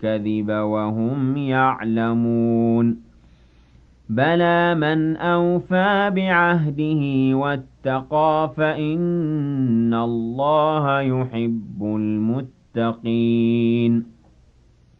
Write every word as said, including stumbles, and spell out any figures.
الكذب وهم يعلمون بلى من أوفى بعهده واتقى فإن الله يحب المتقين